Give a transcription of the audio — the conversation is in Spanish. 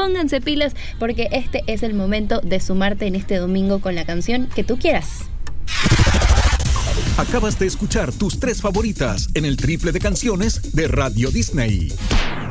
pónganse pilas porque este es el momento de sumarte en este domingo con la canción que tú quieras. Acabas de escuchar tus 3 favoritas en el triple de canciones de Radio Disney.